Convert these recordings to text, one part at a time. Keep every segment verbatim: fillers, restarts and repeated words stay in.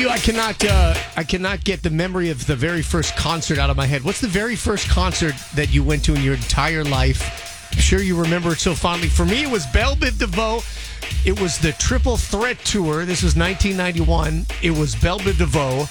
I cannot, uh, I cannot get the memory of the very first concert out of my head. What's the very first concert that you went to in your entire life? I'm sure you remember it so fondly. For me, it was Belle Biv DeVoe. It was the Triple Threat Tour. This was nineteen ninety-one. It was Belle Biv DeVoe,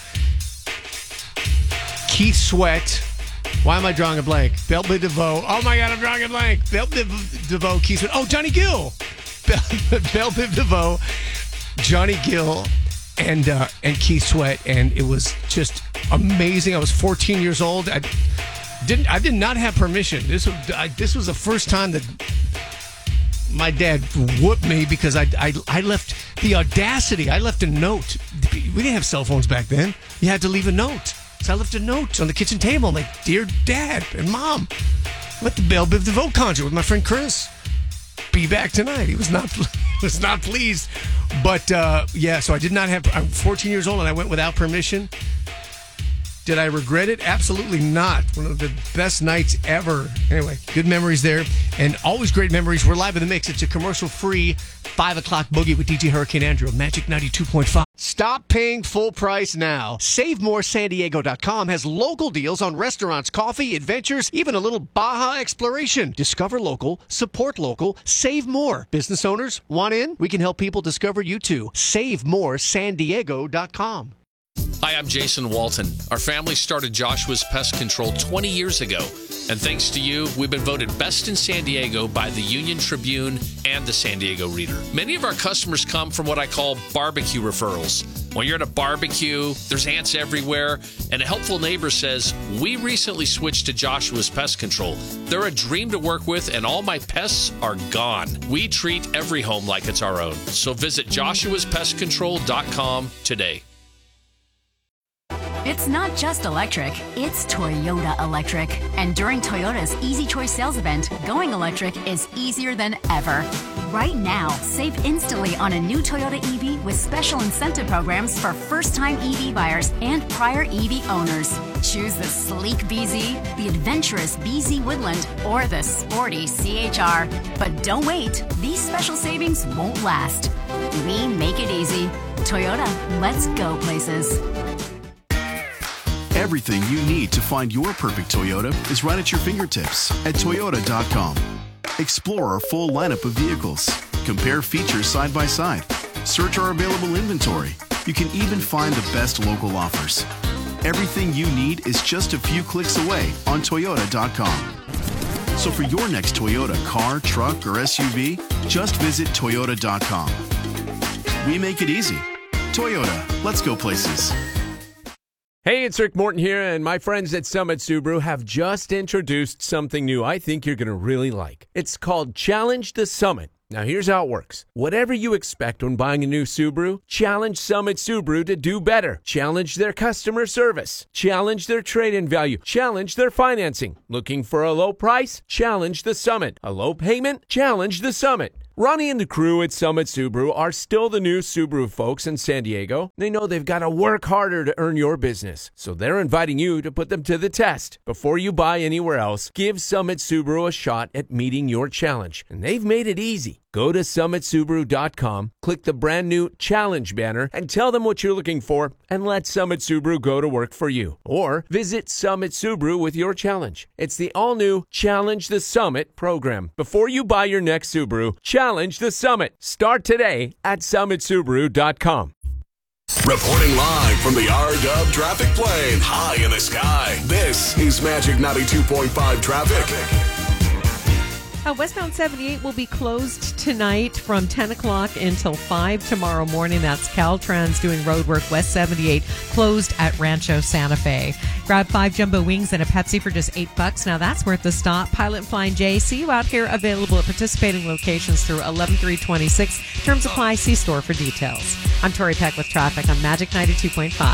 Keith Sweat. Why am I drawing a blank? Belle Biv DeVoe. Oh my God, I'm drawing a blank. Belle Biv DeVoe, Keith Sweat. Oh, Johnny Gill. Belle Biv DeVoe, Johnny Gill, and uh, and Keith Sweat, and it was just amazing. I was fourteen years old. I didn't. I did not have permission. This was I, this was the first time that my dad whooped me because I, I I left the audacity. I left a note. We didn't have cell phones back then. You had to leave a note. So I left a note on the kitchen table. I'm like, dear Dad and Mom, I'm at the Belle Biv DeVoe concert with my friend Chris. Be back tonight. He was not was not pleased, but uh, yeah. So I did not have. I'm fourteen years old and I went without permission. Did I regret it? Absolutely not. One of the best nights ever. Anyway, good memories there, and always great memories. We're live in the mix. It's a commercial-free five o'clock boogie with D J Hurricane Andrew, Magic ninety-two point five. Stop paying full price now. Save More San Diego dot com has local deals on restaurants, coffee, adventures, even a little Baja exploration. Discover local, support local, save more. Business owners, want in? We can help people discover you too. Save More San Diego dot com. Hi, I'm Jason Walton. Our family started Joshua's Pest Control twenty years ago. And thanks to you, we've been voted best in San Diego by the Union Tribune and the San Diego Reader. Many of our customers come from what I call barbecue referrals. When you're at a barbecue, there's ants everywhere, and a helpful neighbor says, we recently switched to Joshua's Pest Control. They're a dream to work with, and all my pests are gone. We treat every home like it's our own. So visit joshuas pest control dot com today. It's not just electric, it's Toyota Electric. And during Toyota's Easy Choice sales event, going electric is easier than ever. Right now, save instantly on a new Toyota E V with special incentive programs for first-time E V buyers and prior E V owners. Choose the sleek B Z, the adventurous B Z Woodland, or the sporty C H R. But don't wait, these special savings won't last. We make it easy. Toyota, let's go places. Everything you need to find your perfect Toyota is right at your fingertips at Toyota dot com. Explore our full lineup of vehicles. Compare features side by side. Search our available inventory. You can even find the best local offers. Everything you need is just a few clicks away on Toyota dot com. So for your next Toyota car, truck, or S U V, just visit Toyota dot com. We make it easy. Toyota, let's go places. Hey, it's Rick Morton here, and my friends at Summit Subaru have just introduced something new I think you're going to really like. It's called Challenge the Summit. Now, here's how it works. Whatever you expect when buying a new Subaru, challenge Summit Subaru to do better. Challenge their customer service. Challenge their trade-in value. Challenge their financing. Looking for a low price? Challenge the Summit. A low payment? Challenge the Summit. Ronnie and the crew at Summit Subaru are still the new Subaru folks in San Diego. They know they've got to work harder to earn your business, so they're inviting you to put them to the test. Before you buy anywhere else, give Summit Subaru a shot at meeting your challenge, and they've made it easy. Go to summit subaru dot com, click the brand new Challenge banner, and tell them what you're looking for, and let Summit Subaru go to work for you. Or visit Summit Subaru with your challenge. It's the all-new Challenge the Summit program. Before you buy your next Subaru, challenge the Summit. Start today at summit subaru dot com. Reporting live from the R-Dub traffic plane, high in the sky. This is Magic ninety-two point five traffic. Uh, westbound seventy-eight will be closed tonight from ten o'clock until five tomorrow morning. That's Caltrans doing road work. West seventy-eight closed at Rancho Santa Fe. Grab five jumbo wings and a Pepsi for just eight bucks. Now that's worth the stop. Pilot Flying J. See you out here, available at participating locations through eleven three twenty-six. Terms apply. See store for details. I'm Tori Peck with traffic on Magic ninety-two point five.